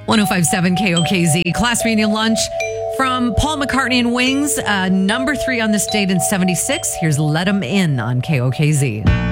1057 KOKZ. Class reunion lunch from Paul McCartney and Wings. Number 3 on this date in 76. Here's Let 'Em In on KOKZ.